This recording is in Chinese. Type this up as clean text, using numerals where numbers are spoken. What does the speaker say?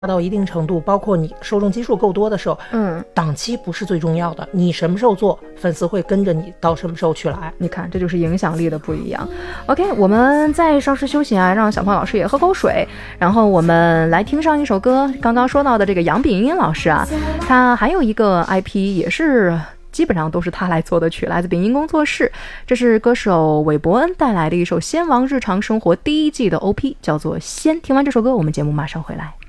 到一定程度，包括你受众基数够多的时候，档期不是最重要的，你什么时候做，粉丝会跟着你到什么时候去来。 你看，这就是影响力的不一样。OK， 我们再稍事休息啊，让小胖老师也喝口水，然后我们来听上一首歌。刚刚说到的这个杨秉英老师啊，他还有一个 IP 也是基本上都是他来做的曲，来自秉英工作室。这是歌手韦伯恩带来的一首《仙王日常生活》第1季的 OP， 叫做《仙》。听完这首歌，我们节目马上回来。